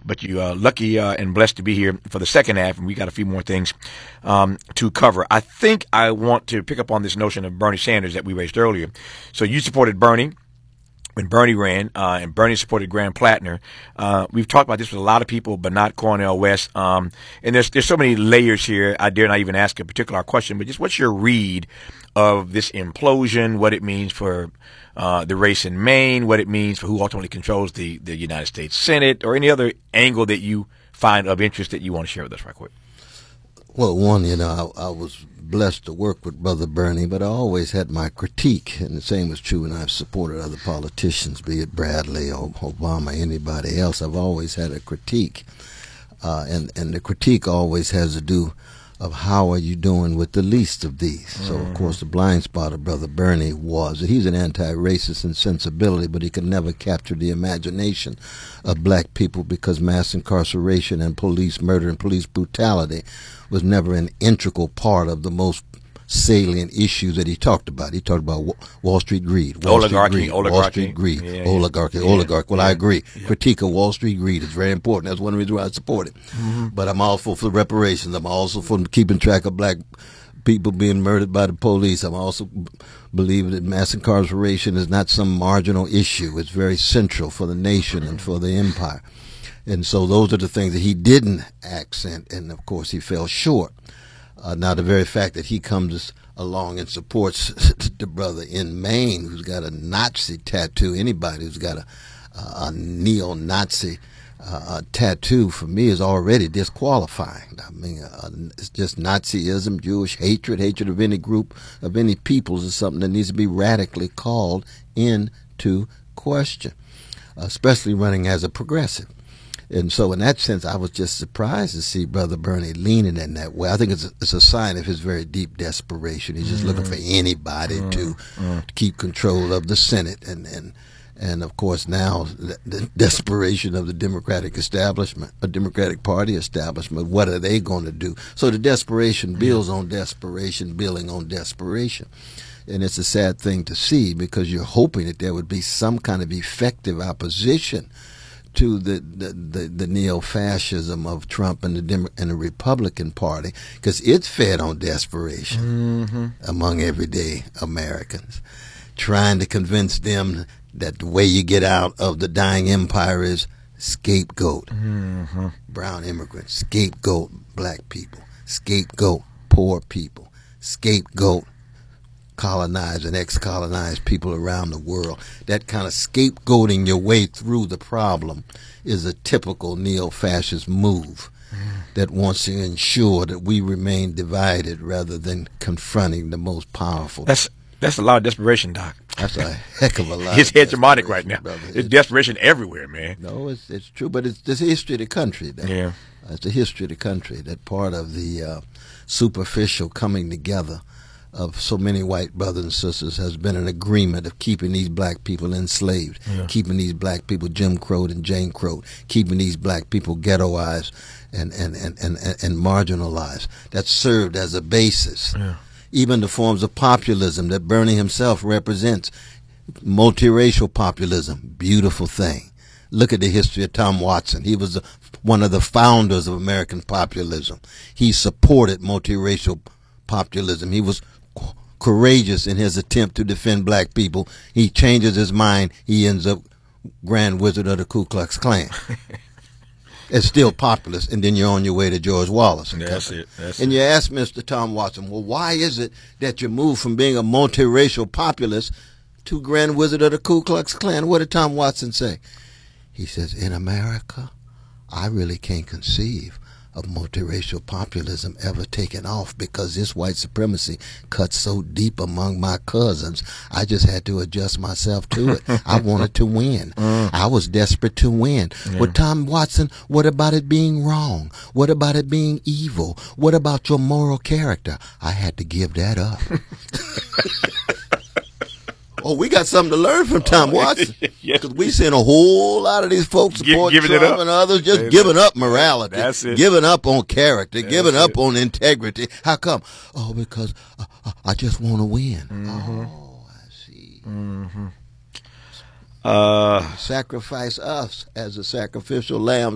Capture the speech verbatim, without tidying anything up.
but you are uh, lucky uh, and blessed to be here for the second half, and we got a few more things um, to cover. I think I want to pick up on this notion of Bernie Sanders that we raised earlier. So you supported Bernie when Bernie ran, uh, and Bernie supported Graham Plattner. Uh, we've talked about this with a lot of people, but not Cornel West. Um, and there's there's so many layers here. I dare not even ask a particular question, but just what's your read of this implosion, what it means for uh, the race in Maine, what it means for who ultimately controls the, the United States Senate, or any other angle that you find of interest that you want to share with us right quick? Well, one, you know, I, I was blessed to work with Brother Bernie, but I always had my critique, and the same was true when I've supported other politicians, be it Bradley or Obama, anybody else. I've always had a critique, uh, and, and the critique always has to do of how are you doing with the least of these. Mm-hmm. So, of course, the blind spot of Brother Bernie was that he's an anti-racist in sensibility, but he could never capture the imagination of black people because mass incarceration and police murder and police brutality was never an integral part of the most salient issues that he talked about. He talked about Wall Street greed, Wall oligarchy, Street greed, oligarchy. Wall Street greed, yeah, oligarchy, yeah, oligarch. Well, yeah, I agree. Yeah. Critique of Wall Street greed is very important. That's one reason why I support it. Mm-hmm. But I'm also for reparations. I'm also for keeping track of black people being murdered by the police. I'm also believe that mass incarceration is not some marginal issue. It's very central for the nation and for the empire. And so those are the things that he didn't accent, and of course he fell short. Uh, now, the very fact that he comes along and supports the brother in Maine who's got a Nazi tattoo, anybody who's got a, a neo-Nazi uh, tattoo, for me, is already disqualifying. I mean, uh, it's just Nazism, Jewish hatred, hatred of any group, of any peoples is something that needs to be radically called into question, especially running as a progressive. And so in that sense, I was just surprised to see Brother Bernie leaning in that way. I think it's a, it's a sign of his very deep desperation. He's just mm. looking for anybody mm. to, mm. to keep control of the Senate. And, and, and of course, now the, the desperation of the Democratic establishment, a Democratic Party establishment, what are they going to do? So the desperation builds on desperation, building on desperation. And it's a sad thing to see because you're hoping that there would be some kind of effective opposition to the, the, the, the neo-fascism of Trump and the Demo- and the Republican Party, because it's fed on desperation mm-hmm. among everyday Americans, trying to convince them that the way you get out of the dying empire is scapegoat mm-hmm. brown immigrants, scapegoat black people, scapegoat poor people, scapegoat colonized and ex-colonized people around the world. That kind of scapegoating your way through the problem is a typical neo-fascist move mm. that wants to ensure that we remain divided rather than confronting the most powerful. That's that's a lot of desperation, Doc. That's a heck of a lot. It's hegemonic right now. Brother. It's, it's desperation everywhere, man. No, it's it's true, but it's, it's the history of the country. That, yeah. Uh, it's the history of the country, that part of the uh, superficial coming together of so many white brothers and sisters has been an agreement of keeping these black people enslaved, yeah. keeping these black people Jim Crowed and Jane Crowed, keeping these black people ghettoized and, and, and, and, and marginalized. That served as a basis. Yeah. Even the forms of populism that Bernie himself represents, multiracial populism, beautiful thing. Look at the history of Tom Watson. He was the, one of the founders of American populism. He supported multiracial populism. He was courageous in his attempt to defend black people. He changes his mind. He ends up Grand Wizard of the Ku Klux Klan. It's still populist, and then you're on your way to George Wallace. And that's it. That's and it. you ask Mister Tom Watson, well, why is it that you move from being a multiracial populist to Grand Wizard of the Ku Klux Klan? What did Tom Watson say? He says, in America, I really can't conceive of multiracial populism ever taking off because this white supremacy cuts so deep among my cousins. I just had to adjust myself to it. I wanted to win. Mm. I was desperate to win. Yeah. But Tom Watson, what about it being wrong? What about it being evil? What about your moral character? I had to give that up. Oh, we got something to learn from Tom Watson. Because we seen a whole lot of these folks support Give, Trump and others just That's giving up morality, That's it. giving up on character, That's giving up it. on integrity. How come? Oh, because uh, I just want to win. Mm-hmm. Oh, I see. Mm-hmm. Uh, Sacrifice us as a sacrificial lamb